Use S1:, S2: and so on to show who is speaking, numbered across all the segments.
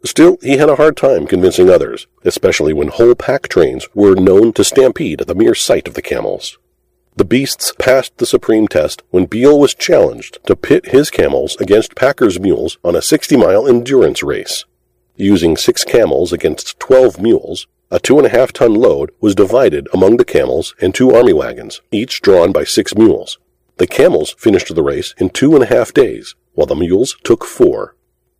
S1: Still, he had a hard time convincing others, especially when whole pack trains were known to stampede at the mere sight of the camels. The beasts passed the supreme test when Beale was challenged to pit his camels against Packers' mules on a 60-mile endurance race. Using 6 camels against 12 mules, a 2.5-ton load was divided among the camels and 2 army wagons, each drawn by 6 mules. The camels finished the race in 2.5 days, while the mules took 4.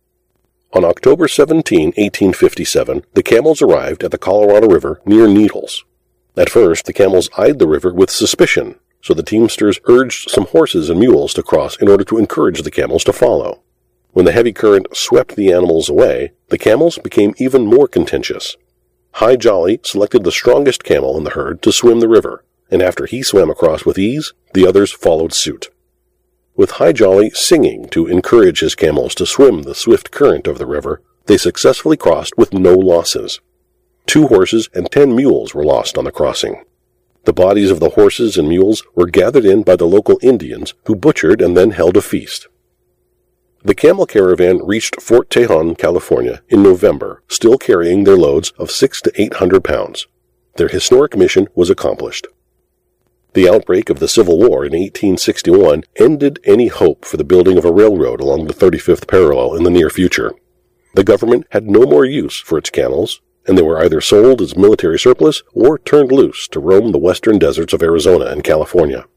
S1: On October 17, 1857, the camels arrived at the Colorado River near Needles. At first, the camels eyed the river with suspicion, so the teamsters urged some horses and mules to cross in order to encourage the camels to follow. When the heavy current swept the animals away, the camels became even more contentious. High Jolly selected the strongest camel in the herd to swim the river, and after he swam across with ease, the others followed suit. With High Jolly singing to encourage his camels to swim the swift current of the river, they successfully crossed with no losses. 2 horses and 10 mules were lost on the crossing. The bodies of the horses and mules were gathered in by the local Indians, who butchered and then held a feast. The camel caravan reached Fort Tejon, California, in November, still carrying their loads of 600 to 800 pounds. Their historic mission was accomplished. The outbreak of the Civil War in 1861 ended any hope for the building of a railroad along the 35th parallel in the near future. The government had no more use for its camels, and they were either sold as military surplus or turned loose to roam the western deserts of Arizona and California.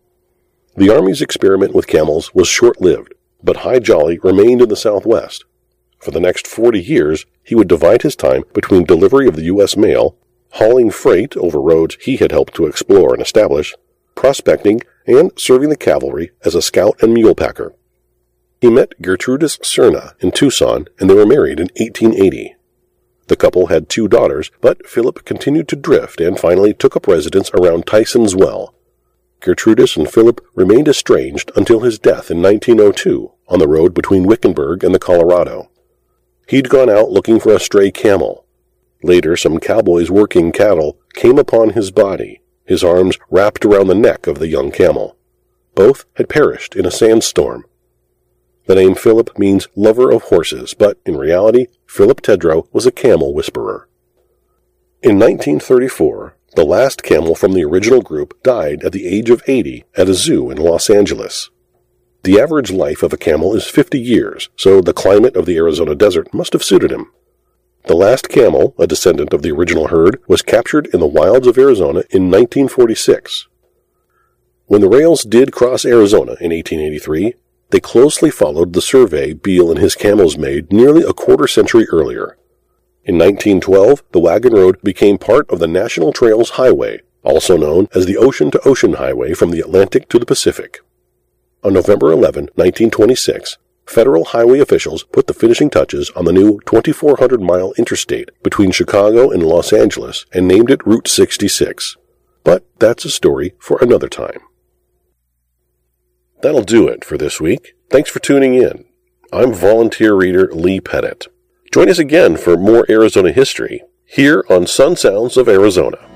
S1: The Army's experiment with camels was short-lived, but High Jolly remained in the Southwest. For the next 40 years, he would divide his time between delivery of the U.S. mail, hauling freight over roads he had helped to explore and establish, prospecting, and serving the cavalry as a scout and mule packer. He met Gertrudis Cerna in Tucson, and they were married in 1880. The couple had 2 daughters, but Philip continued to drift and finally took up residence around Tyson's Well. Gertrudis and Philip remained estranged until his death in 1902 on the road between Wickenburg and the Colorado. He'd gone out looking for a stray camel. Later, some cowboys working cattle came upon his body, his arms wrapped around the neck of the young camel. Both had perished in a sandstorm. The name Philip means lover of horses, but in reality, Philip Tedrow was a camel whisperer. In 1934, the last camel from the original group died at the age of 80 at a zoo in Los Angeles. The average life of a camel is 50 years, so the climate of the Arizona desert must have suited him. The last camel, a descendant of the original herd, was captured in the wilds of Arizona in 1946. When the rails did cross Arizona in 1883, they closely followed the survey Beale and his camels made nearly a quarter-century earlier. In 1912, the wagon road became part of the National Trails Highway, also known as the Ocean-to-Ocean Highway from the Atlantic to the Pacific. On November 11, 1926, federal highway officials put the finishing touches on the new 2,400-mile interstate between Chicago and Los Angeles and named it Route 66. But that's a story for another time. That'll do it for this week. Thanks for tuning in. I'm volunteer reader Lee Pettit. Join us again for more Arizona history here on Sun Sounds of Arizona.